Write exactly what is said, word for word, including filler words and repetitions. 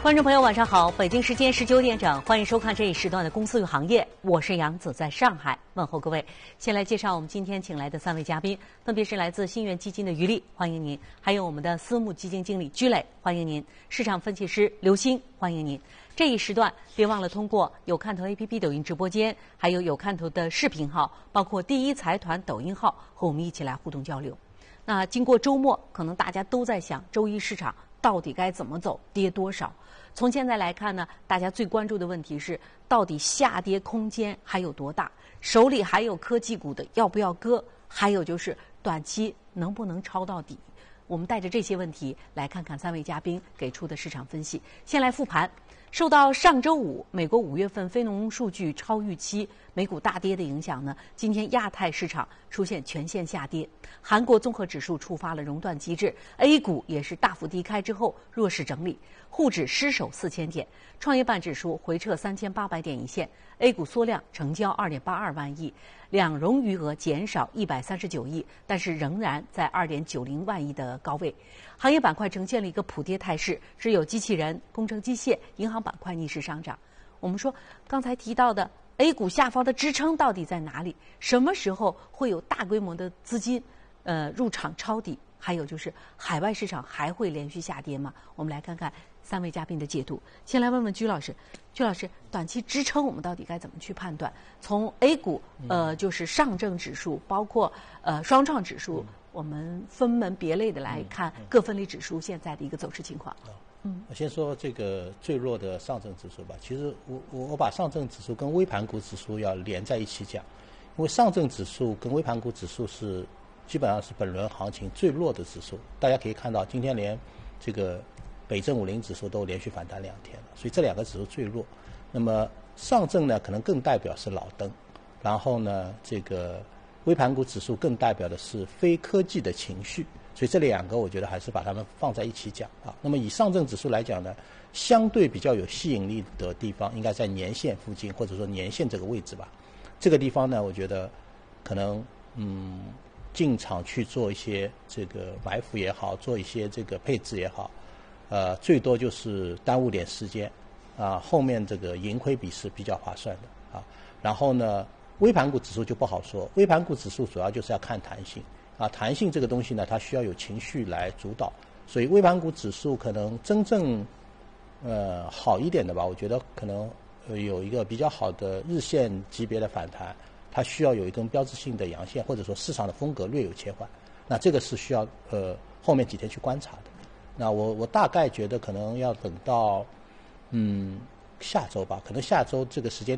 观众朋友，晚上好！北京时间十九点整，欢迎收看这一时段的《公司与行业》，我是杨子，在上海问候各位。先来介绍我们今天请来的三位嘉宾，分别是来自新源基金的于丽，欢迎您；还有我们的私募基金经理居磊，欢迎您；市场分析师刘星，欢迎您。这一时段别忘了通过有看头 A P P 抖音直播间，还有有看头的视频号，包括第一财团抖音号，和我们一起来互动交流。那经过周末，可能大家都在想周一市场到底该怎么走，跌多少？从现在来看呢，大家最关注的问题是，到底下跌空间还有多大？手里还有科技股的要不要割？还有就是短期能不能抄到底？我们带着这些问题来看看三位嘉宾给出的市场分析。先来复盘。受到上周五美国五月份非农数据超预期，美股大跌的影响呢，今天亚太市场出现全线下跌。韩国综合指数触发了熔断机制 ，A 股也是大幅低开之后弱势整理，沪指失守四千点，创业板指数回撤三千八百点一线 ，A 股缩量成交二点八二万亿，两融余额减少一百三十九亿，但是仍然在二点九零万亿的高位。行业板块呈现了一个普跌态势，只有机器人、工程机械、银行板块逆势上涨。我们说刚才提到的 A 股下方的支撑到底在哪里？什么时候会有大规模的资金呃入场抄底？还有就是海外市场还会连续下跌吗？我们来看看三位嘉宾的解读。先来问问居老师，居老师，短期支撑我们到底该怎么去判断？从 A 股呃就是上证指数，包括呃双创指数，我们分门别类的来看各分类指数现在的一个走势情况。 嗯，我先说这个最弱的上证指数吧。其实我我我把上证指数跟微盘股指数要连在一起讲，因为上证指数跟微盘股指数是基本上是本轮行情最弱的指数。大家可以看到，今天连这个北证五零指数都连续反弹两天了，所以这两个指数最弱。那么上证呢，可能更代表是老登，然后呢，这个微盘股指数更代表的是非科技的情绪。所以这两个我觉得还是把它们放在一起讲啊。那么以上证指数来讲呢，相对比较有吸引力的地方应该在年线附近，或者说年线这个位置吧。这个地方呢，我觉得可能嗯进场去做一些这个埋伏也好，做一些这个配置也好，呃最多就是耽误点时间啊，后面这个盈亏比是比较划算的啊。然后呢，微盘股指数就不好说，微盘股指数主要就是要看弹性。啊，弹性这个东西呢，它需要有情绪来主导，所以微盘股指数可能真正呃好一点的吧，我觉得可能呃有一个比较好的日线级别的反弹，它需要有一根标志性的阳线，或者说市场的风格略有切换，那这个是需要呃后面几天去观察的。那我我大概觉得可能要等到嗯下周吧，可能下周这个时间